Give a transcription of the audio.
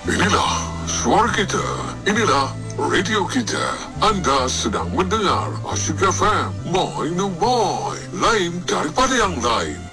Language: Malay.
Inilah suara kita. Inilah radio kita. Anda sedang mendengar Asyik FM. Moi no moi. Lain daripada yang lain.